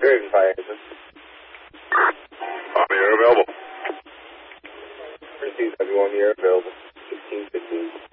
American Fire Engine. You're available. Pursuit, everyone, you're available. 1615.